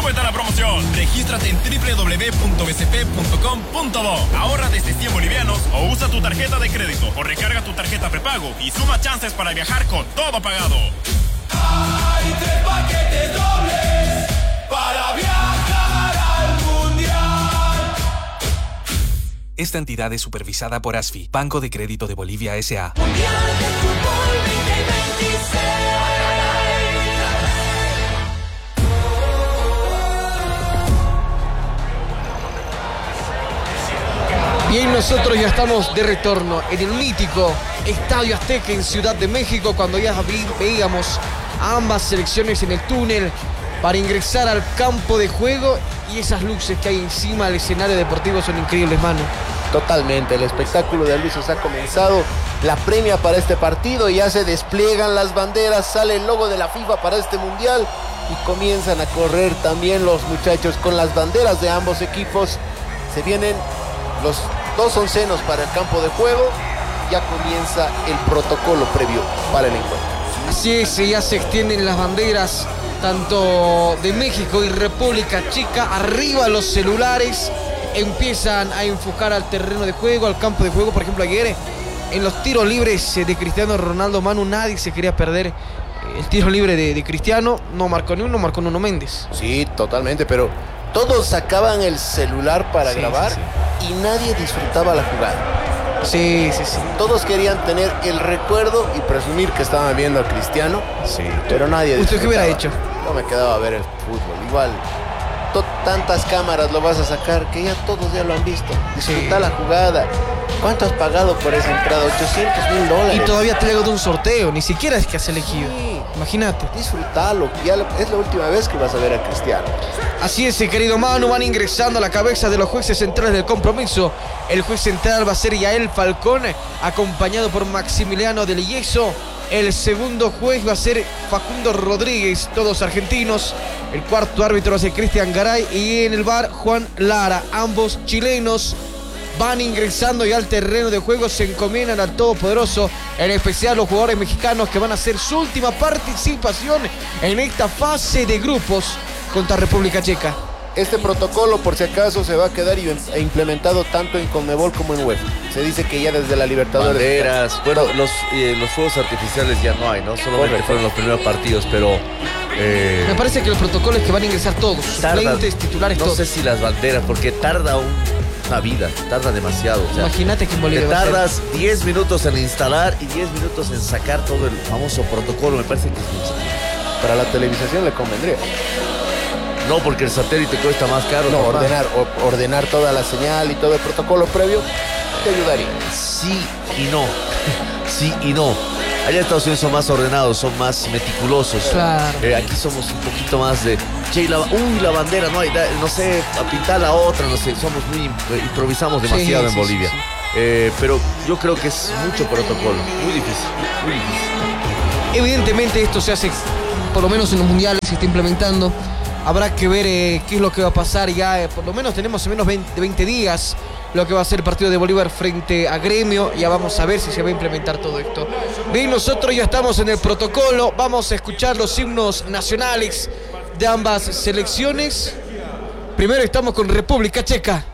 Súbete a la promoción. Regístrate en www.bcp.com.do. Ahorra desde 100 bolivianos o usa tu tarjeta de crédito o recarga tu tarjeta prepago y suma chances para viajar con todo pagado. Hay 3 paquetes dobles para viajar al mundial. Esta entidad es supervisada por ASFI, Banco de Crédito de Bolivia S.A. Mundial de Fútbol 2026. Bien, nosotros ya estamos de retorno en el mítico Estadio Azteca en Ciudad de México, cuando ya veíamos a ambas selecciones en el túnel para ingresar al campo de juego, y esas luces que hay encima del escenario deportivo son increíbles, Manu. Totalmente, el espectáculo de luces ha comenzado, la premia para este partido, ya se despliegan las banderas, sale el logo de la FIFA para este mundial y comienzan a correr también los muchachos con las banderas de ambos equipos. Se vienen los 2 oncenos para el campo de juego, ya comienza el protocolo previo para el encuentro. Así es, ya se extienden las banderas tanto de México y República Checa, arriba los celulares, empiezan a enfocar al terreno de juego, al campo de juego. Por ejemplo, ayer en los tiros libres de Cristiano Ronaldo, Manu, nadie se quería perder el tiro libre de Cristiano. No marcó ni uno, marcó Nuno Méndez. Sí, totalmente, pero todos sacaban el celular para grabar, sí. Y nadie disfrutaba la jugada. Sí. Todos querían tener el recuerdo y presumir que estaban viendo a Cristiano, pero nadie disfrutaba. ¿Usted qué hubiera hecho? No me quedaba a ver el fútbol. Igual, tantas cámaras lo vas a sacar que ya todos ya lo han visto. Disfruta la jugada. ¿Cuánto has pagado por esa entrada? $800,000. Y todavía te hago de un sorteo, ni siquiera es que has elegido. Sí. Imagínate. Disfrutalo, ya es la última vez que vas a ver a Cristiano. Así es, querido Manu, van ingresando a la cabeza de los jueces centrales del compromiso. El juez central va a ser Yael Falcón, acompañado por Maximiliano del Yeso. El segundo juez va a ser Facundo Rodríguez, todos argentinos. El cuarto árbitro va a ser Cristian Garay, y en el VAR Juan Lara, ambos chilenos. Van ingresando ya al terreno de juego, se encomiendan al Todopoderoso, en especial los jugadores mexicanos que van a hacer su última participación en esta fase de grupos contra República Checa. Este protocolo, por si acaso, se va a quedar implementado tanto en Conmebol como en UEFA. Se dice que ya desde la Libertadores. Banderas, bueno, los fuegos artificiales ya no hay, ¿no? Solamente fueron los primeros partidos, pero... Me parece que el protocolo es que van a ingresar todos, suplentes, titulares, no todos. sé si las banderas, porque tarda una vida, tarda demasiado. O sea, imagínate que en Bolivia te tardas 10 minutos en instalar y 10 minutos en sacar todo el famoso protocolo. Me parece que es mucho. Para la televisación le convendría. No, porque el satélite cuesta más caro. No, ordenar toda la señal y todo el protocolo previo te ayudaría. Sí y no. Sí y no. Allá en Estados Unidos son más ordenados, son más meticulosos. Claro. Aquí somos un poquito más de... Che, la bandera, no sé, a pintar la otra, no sé, somos muy... improvisamos demasiado en Bolivia. Sí. Pero yo creo que es mucho protocolo, muy difícil. Evidentemente esto se hace, por lo menos en los mundiales se está implementando. Habrá que ver qué es lo que va a pasar ya. Por lo menos tenemos en menos de 20 días lo que va a ser el partido de Bolívar frente a Gremio. Ya vamos a ver si se va a implementar todo esto. Bien, nosotros ya estamos en el protocolo. Vamos a escuchar los himnos nacionales de ambas selecciones. Primero estamos con República Checa.